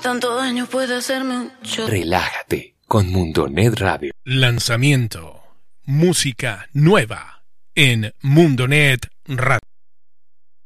tanto daño puede hacerme mucho. Relájate con Mundonet Radio. Lanzamiento. Música nueva en Mundonet Radio.